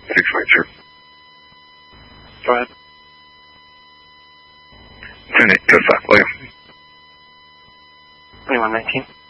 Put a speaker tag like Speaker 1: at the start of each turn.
Speaker 1: 6 Richard.
Speaker 2: Go ahead.
Speaker 1: 10-8, go south, William.
Speaker 2: 2119.